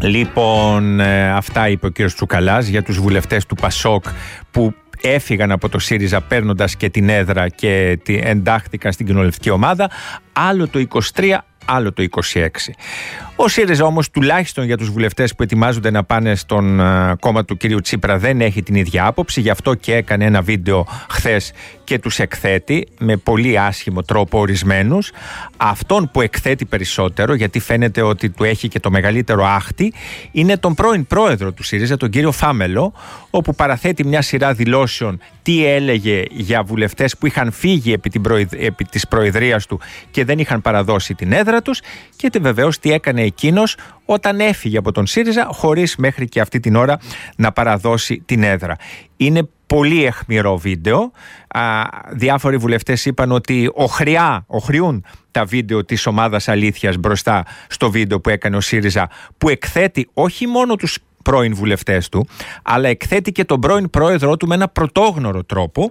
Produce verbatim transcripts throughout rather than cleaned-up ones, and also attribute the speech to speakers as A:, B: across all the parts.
A: Λοιπόν, ε, αυτά είπε ο κύριος Τσουκαλάς για τους βουλευτές του Πασόκ που έφυγαν από το ΣΥΡΙΖΑ παίρνοντας και την έδρα και εντάχθηκαν στην κοινοβουλευτική ομάδα. Άλλο το είκοσι τρία, άλλο το είκοσι έξι. Ο ΣΥΡΙΖΑ όμως, τουλάχιστον για τους βουλευτές που ετοιμάζονται να πάνε στον uh, κόμμα του κυρίου Τσίπρα, δεν έχει την ίδια άποψη. Γι' αυτό και έκανε ένα βίντεο χθες και τους εκθέτει με πολύ άσχημο τρόπο ορισμένους. Αυτόν που εκθέτει περισσότερο, γιατί φαίνεται ότι του έχει και το μεγαλύτερο άχτη, είναι τον πρώην πρόεδρο του ΣΥΡΙΖΑ, τον κύριο Φάμελο, όπου παραθέτει μια σειρά δηλώσεων τι έλεγε για βουλευτές που είχαν φύγει επί, την προεδ... επί της προεδρίας του και δεν είχαν παραδώσει την έδρα τους, και βεβαίως τι έκανε εκείνος όταν έφυγε από τον ΣΥΡΙΖΑ χωρίς μέχρι και αυτή την ώρα να παραδώσει την έδρα. Είναι πολύ αιχμηρό βίντεο. Α, διάφοροι βουλευτές είπαν ότι οχριά, οχριούν τα βίντεο της ομάδας αλήθειας μπροστά στο βίντεο που έκανε ο ΣΥΡΙΖΑ, που εκθέτει όχι μόνο τους πρώην βουλευτές του, αλλά εκθέτει και τον πρώην πρόεδρό του με ένα πρωτόγνωρο τρόπο,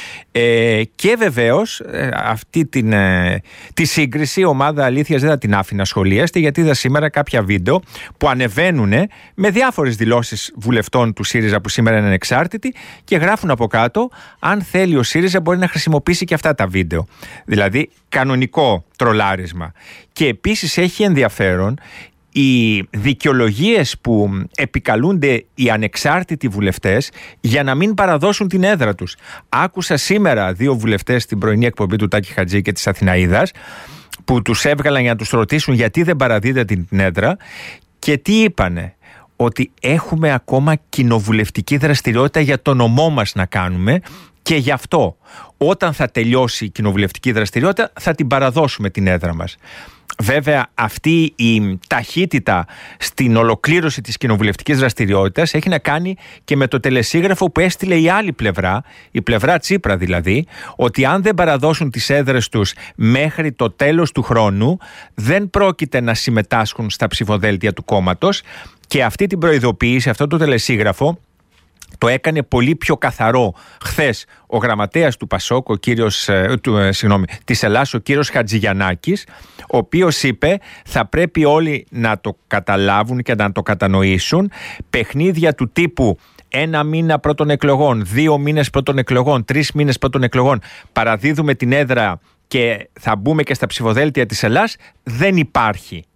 A: ε, και βεβαίως ε, αυτή την, ε, τη σύγκριση η ομάδα αλήθειας δεν θα την άφηνα σχολίαστη, γιατί είδα σήμερα κάποια βίντεο που ανεβαίνουν με διάφορες δηλώσεις βουλευτών του ΣΥΡΙΖΑ που σήμερα είναι ανεξάρτητοι και γράφουν από κάτω: αν θέλει ο ΣΥΡΙΖΑ μπορεί να χρησιμοποιήσει και αυτά τα βίντεο. Δηλαδή κανονικό τρολάρισμα. Και επίσης έχει ενδιαφέρον οι δικαιολογίες που επικαλούνται οι ανεξάρτητοι βουλευτές για να μην παραδώσουν την έδρα τους. Άκουσα σήμερα δύο βουλευτές στην πρωινή εκπομπή του Τάκη Χατζή και της Αθηναίδας που τους έβγαλαν για να τους ρωτήσουν γιατί δεν παραδίδεται την έδρα, και τι είπανε? Ότι έχουμε ακόμα κοινοβουλευτική δραστηριότητα για το νομό μας να κάνουμε, και γι' αυτό όταν θα τελειώσει η κοινοβουλευτική δραστηριότητα θα την παραδώσουμε την έδρα μας. Βέβαια, αυτή η ταχύτητα στην ολοκλήρωση της κοινοβουλευτικής δραστηριότητας έχει να κάνει και με το τελεσίγραφο που έστειλε η άλλη πλευρά, η πλευρά Τσίπρα δηλαδή, ότι αν δεν παραδώσουν τις έδρες τους μέχρι το τέλος του χρόνου, δεν πρόκειται να συμμετάσχουν στα ψηφοδέλτια του κόμματος. Και αυτή την προειδοποίηση, αυτό το τελεσίγραφο, το έκανε πολύ πιο καθαρό χθες ο γραμματέας του Πασόκ, ο κύριος, ε, του, ε, συγγνώμη, της Ελλάς, ο κύριος Χατζηγιαννάκης, ο οποίος είπε θα πρέπει όλοι να το καταλάβουν και να το κατανοήσουν. Παιχνίδια του τύπου ένα μήνα πρώτων εκλογών, δύο μήνες πρώτων εκλογών, τρεις μήνες πρώτων εκλογών, παραδίδουμε την έδρα και θα μπούμε και στα ψηφοδέλτια της Ελλάς, δεν υπάρχει.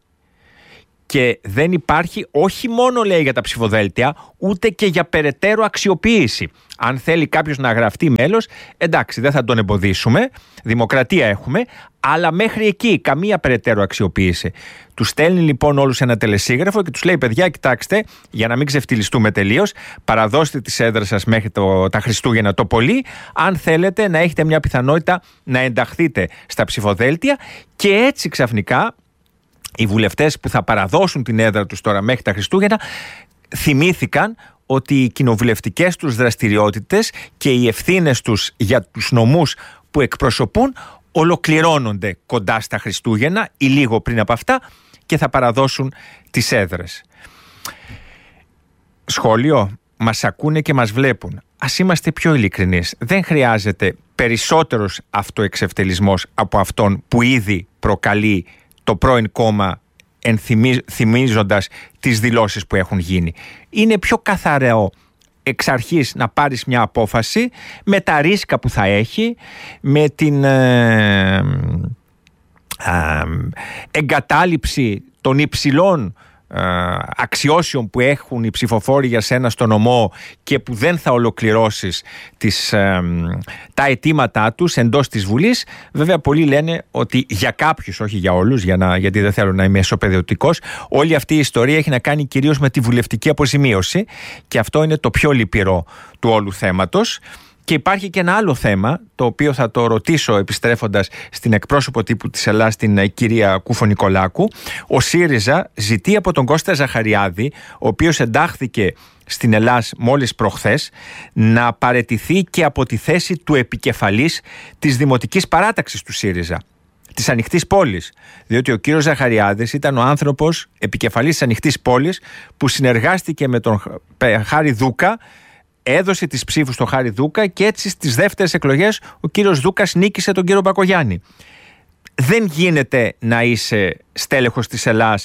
A: Και δεν υπάρχει όχι μόνο, λέει, για τα ψηφοδέλτια, ούτε και για περαιτέρω αξιοποίηση. Αν θέλει κάποιος να γραφτεί μέλος, εντάξει, δεν θα τον εμποδίσουμε, δημοκρατία έχουμε, αλλά μέχρι εκεί καμία περαιτέρω αξιοποίηση. Τους στέλνει λοιπόν όλους ένα τελεσίγραφο και τους λέει: παιδιά, κοιτάξτε, για να μην ξεφτυλιστούμε τελείως, παραδώστε τις έδρες σας μέχρι το, τα Χριστούγεννα το πολύ, αν θέλετε να έχετε μια πιθανότητα να ενταχθείτε στα ψηφοδέλτια. Και έτσι ξαφνικά οι βουλευτές που θα παραδώσουν την έδρα τους τώρα μέχρι τα Χριστούγεννα θυμήθηκαν ότι οι κοινοβουλευτικές τους δραστηριότητες και οι ευθύνες τους για τους νομούς που εκπροσωπούν ολοκληρώνονται κοντά στα Χριστούγεννα ή λίγο πριν από αυτά, και θα παραδώσουν τις έδρες. Σχόλιο: μας ακούνε και μας βλέπουν. Ας είμαστε πιο ειλικρινείς. Δεν χρειάζεται περισσότερος αυτοεξευτελισμός από αυτόν που ήδη προκαλεί το πρώην κόμμα, ενθυμίζοντας τις δηλώσεις που έχουν γίνει. Είναι πιο καθαρό εξ αρχής να πάρεις μια απόφαση με τα ρίσκα που θα έχει, με την ε, ε, εγκατάλειψη των υψηλών ε, αξιώσεων που έχουν οι ψηφοφόροι για σένα στο νομό και που δεν θα ολοκληρώσεις τις, ε, τα αιτήματά τους εντός της Βουλής. Βέβαια πολλοί λένε ότι για κάποιους, όχι για όλους, για να, γιατί δεν θέλω να είμαι εσωπαιδιωτικός, όλη αυτή η ιστορία έχει να κάνει κυρίως με τη βουλευτική αποζημίωση, και αυτό είναι το πιο λυπηρό του όλου θέματος. Και υπάρχει και ένα άλλο θέμα, το οποίο θα το ρωτήσω επιστρέφοντας στην εκπρόσωπο τύπου της Ελλάς, την κυρία Κούφο-Νικολάκου. Ο ΣΥΡΙΖΑ ζητεί από τον Κώστα Ζαχαριάδη, ο οποίος εντάχθηκε στην Ελλάς μόλις προχθές, να παραιτηθεί και από τη θέση του επικεφαλής της Δημοτικής Παράταξης του ΣΥΡΙΖΑ, της Ανοιχτής Πόλης. Διότι ο κύριος Ζαχαριάδης ήταν ο άνθρωπος επικεφαλής της Ανοιχτής Πόλης που συνεργάστηκε με τον Χάρη Δούκα, έδωσε τις ψήφους στο Χάρη Δούκα, και έτσι στις δεύτερες εκλογές ο κύριος Δούκας νίκησε τον κύριο Μπακογιάννη. Δεν γίνεται να είσαι στέλεχος της Ελλάς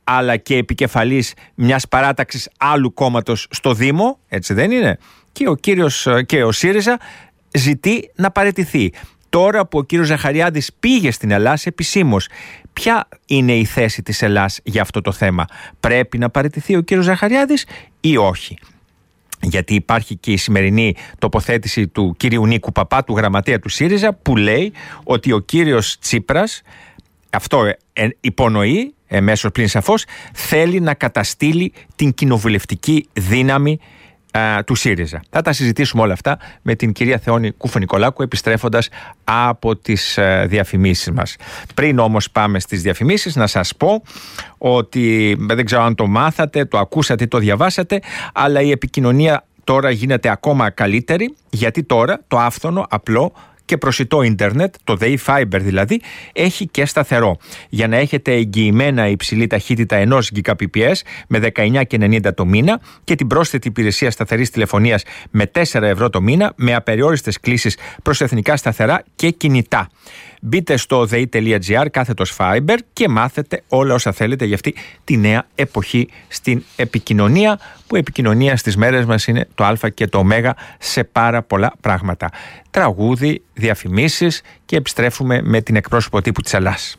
A: αλλά και επικεφαλής μιας παράταξης άλλου κόμματος στο Δήμο, έτσι δεν είναι? Και ο κύριος και ο ΣΥΡΙΖΑ ζητεί να παραιτηθεί. Τώρα που ο κύριος Ζαχαριάδης πήγε στην Ελλάς επισήμως, ποια είναι η θέση της Ελλάς για αυτό το θέμα? Πρέπει να παραιτηθεί ο κύριος Ζαχαριάδης ή όχι? Γιατί υπάρχει και η σημερινή τοποθέτηση του κυρίου Νίκου Παπά, του γραμματέα του ΣΥΡΙΖΑ, που λέει ότι ο κύριος Τσίπρας, αυτό υπονοεί εμέσως πλην σαφώς, θέλει να καταστήλει την κοινοβουλευτική δύναμη α, του ΣΥΡΙΖΑ. Θα τα συζητήσουμε όλα αυτά με την κυρία Θεόνη Κούφο-Νικολάκου, επιστρέφοντας από τις α, διαφημίσεις μας. Πριν όμως πάμε στις διαφημίσεις, να σας πω ότι δεν ξέρω αν το μάθατε, το ακούσατε, το διαβάσατε, αλλά η επικοινωνία τώρα γίνεται ακόμα καλύτερη, γιατί τώρα το άφθονο, απλό και προσιτό ίντερνετ, το ΔΕΗ Fiber δηλαδή, έχει και σταθερό. Για να έχετε εγγυημένα υψηλή ταχύτητα ενός Gbps με δεκαεννιά και ενενήντα το μήνα και την πρόσθετη υπηρεσία σταθερής τηλεφωνίας με τέσσερα ευρώ το μήνα, με απεριόριστες κλήσεις προς εθνικά σταθερά και κινητά. Μπείτε στο δei.gr κάθετος Fiber και μάθετε όλα όσα θέλετε για αυτή τη νέα εποχή στην επικοινωνία, που η επικοινωνία στις μέρες μας είναι το α και το ω σε πάρα πολλά πράγματα. Τραγούδι, διαφημίσεις και επιστρέφουμε με την εκπρόσωπο τύπου της Ελλάς.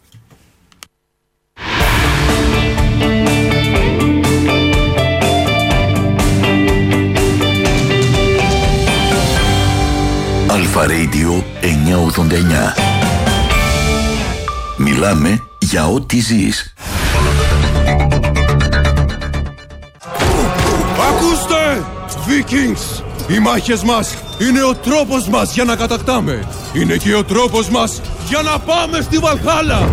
B: Αλφα Radio εννιακόσια ογδόντα εννιά. Μιλάμε για ό,τι ζεις.
C: Ακούστε! Vikings! Οι μάχες μας είναι ο τρόπος μας για να κατακτάμε. Είναι και ο τρόπος μας για να πάμε στη Βαλχάλα.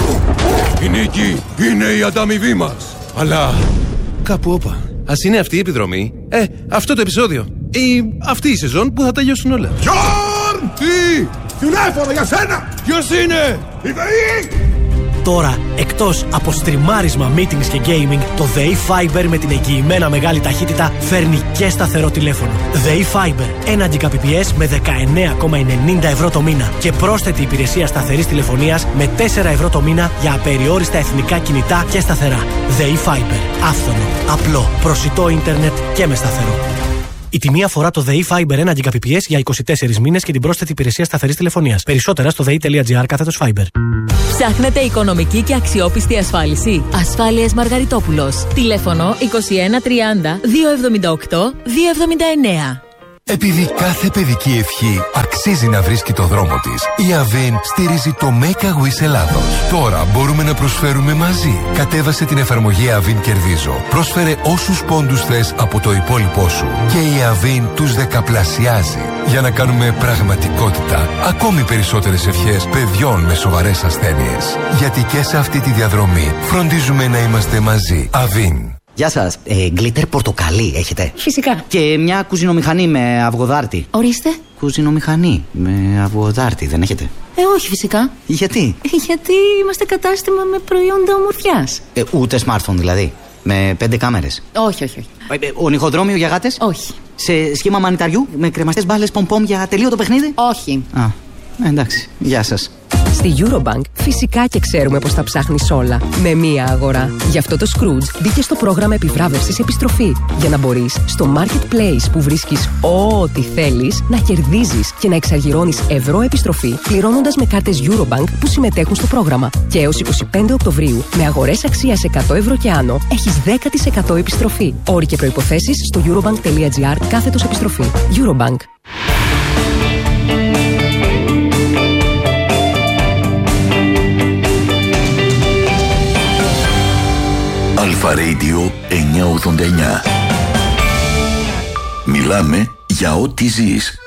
C: Η νίκη είναι η ανταμοιβή μας. Αλλά κάπου όπα. Ας είναι αυτή η επιδρομή. Ε, αυτό το επεισόδιο. Ή αυτή η σεζόν που θα τελειώσουν όλα. Γιόρν! Τι! Τηλέφωνο για σένα! Ποιος είναι? Η ΔΕΗ!
D: Τώρα, εκτός από στριμάρισμα, meetings και gaming, το ΔΕΗ Fiber με την εγγυημένα μεγάλη ταχύτητα φέρνει και σταθερό τηλέφωνο. ΔΕΗ Fiber, ένα Gbps με δεκαεννέα κόμμα ενενήντα ευρώ το μήνα και πρόσθετη υπηρεσία σταθερής τηλεφωνίας με τέσσερα ευρώ το μήνα για απεριόριστα εθνικά κινητά και σταθερά. ΔΕΗ Fiber, άφθονο, απλό, προσιτό ίντερνετ και με σταθερό. Η τιμή αφορά το ΔΕΗ Fiber ένα Gbps για είκοσι τέσσερις μήνες και την πρόσθετη υπηρεσία σταθερής τηλεφωνίας. Περισσότερα στο δei.gr κάθετος Fiber.
E: Ψάχνετε οικονομική και αξιόπιστη ασφάλιση? Ασφάλειες Μαργαριτόπουλος. Τηλέφωνο είκοσι ένα τριάντα διακόσια εβδομήντα οκτώ διακόσια εβδομήντα εννέα.
F: Επειδή κάθε παιδική ευχή αξίζει να βρίσκει το δρόμο της, η Avin στηρίζει το Make a Wish Ελλάδος. Τώρα μπορούμε να προσφέρουμε μαζί. Κατέβασε την εφαρμογή Avin Κερδίζω. Πρόσφερε όσους πόντους θες από το υπόλοιπό σου και η Avin τους δεκαπλασιάζει για να κάνουμε πραγματικότητα ακόμη περισσότερες ευχές παιδιών με σοβαρές ασθένειες. Γιατί και σε αυτή τη διαδρομή φροντίζουμε να είμαστε μαζί. Avin.
G: Γεια σας. Ε, γκλίτερ πορτοκαλί έχετε?
E: Φυσικά.
G: Και μια κουζινομηχανή με αυγοδάρτη.
E: Ορίστε.
G: Κουζινομηχανή με αυγοδάρτη δεν έχετε?
E: Ε, όχι φυσικά.
G: Γιατί?
E: Γιατί είμαστε κατάστημα με προϊόντα ομορφιάς.
G: Ε, ούτε smartphone δηλαδή? Με πέντε κάμερες?
E: Όχι, όχι, όχι.
G: Ε, ονυχοδρόμιο για γάτες?
E: Όχι.
G: Σε σχήμα μανιταριού με κρεμαστές μπάλες πομ-πομ για τελείωτο παιχνίδι?
E: Όχι.
G: Α, εντάξει. Γεια σας.
H: Στη Eurobank φυσικά και ξέρουμε πως τα ψάχνεις όλα με μία αγορά. Γι' αυτό το Scrooge μπήκε στο πρόγραμμα επιβράβευσης επιστροφή, για να μπορείς στο marketplace που βρίσκεις ό,τι θέλεις να κερδίζεις και να εξαργυρώνεις ευρώ επιστροφή πληρώνοντας με κάρτες Eurobank που συμμετέχουν στο πρόγραμμα. Και έως εικοστή πέμπτη Οκτωβρίου με αγορές αξίας εκατό ευρώ και άνω έχεις δέκα τοις εκατό επιστροφή. Όροι και προϋποθέσεις στο eurobank.gr κάθετος επιστροφή. Eurobank.
B: Αλφα Radio εννιακόσια ογδόντα εννιά. Μιλάμε για ό,τι ζεις.